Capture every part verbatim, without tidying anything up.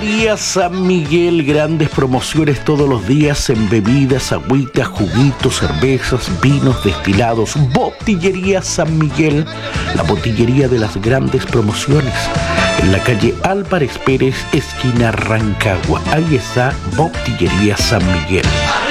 Día San Miguel, grandes promociones todos los días en bebidas, agüitas, juguitos, cervezas, vinos, destilados. Botillería San Miguel, la botillería de las grandes promociones. En la calle Álvarez Pérez, esquina Rancagua. Ahí está Botillería San Miguel.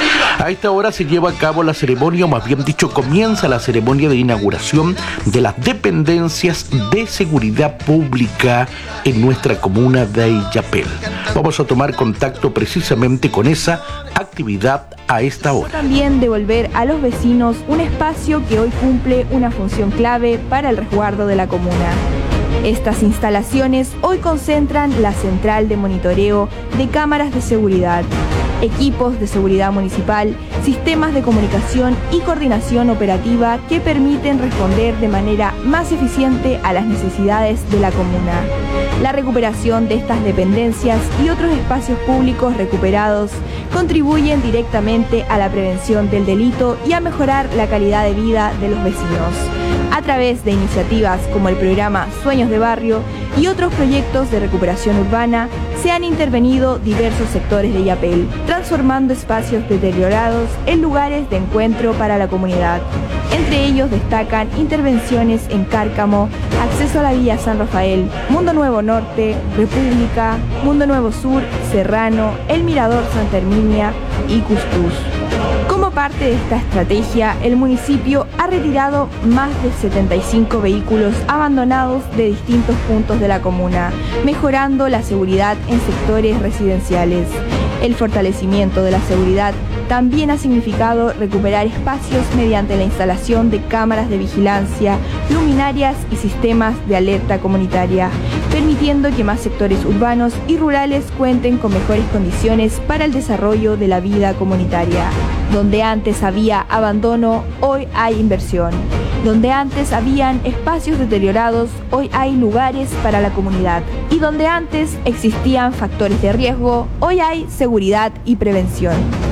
A esta hora se lleva a cabo la ceremonia, o más bien dicho, comienza la ceremonia de inauguración de las dependencias de seguridad pública en nuestra comuna de Illapel. Vamos a tomar contacto precisamente con esa actividad a esta hora. También devolver a los vecinos un espacio que hoy cumple una función clave para el resguardo de la comuna. Estas instalaciones hoy concentran la central de monitoreo de cámaras de seguridad, equipos de seguridad municipal, sistemas de comunicación y coordinación operativa que permiten responder de manera más eficiente a las necesidades de la comuna. La recuperación de estas dependencias y otros espacios públicos recuperados contribuyen directamente a la prevención del delito y a mejorar la calidad de vida de los vecinos. A través de iniciativas como el programa Sueños de Barrio y otros proyectos de recuperación urbana, se han intervenido diversos sectores de Illapel, transformando espacios deteriorados en lugares de encuentro para la comunidad. Entre ellos destacan intervenciones en Cárcamo, acceso a la Villa San Rafael, Mundo Nuevo Norte, República, Mundo Nuevo Sur, Serrano, El Mirador Santa Herminia y Custús. Como parte de esta estrategia, el municipio ha retirado más de setenta y cinco vehículos abandonados de distintos puntos de la comuna, mejorando la seguridad en sectores residenciales. El fortalecimiento de la seguridad también ha significado recuperar espacios mediante la instalación de cámaras de vigilancia, luminarias y sistemas de alerta comunitaria, permitiendo que más sectores urbanos y rurales cuenten con mejores condiciones para el desarrollo de la vida comunitaria. Donde antes había abandono, hoy hay inversión. Donde antes habían espacios deteriorados, hoy hay lugares para la comunidad. Y donde antes existían factores de riesgo, hoy hay seguridad y prevención.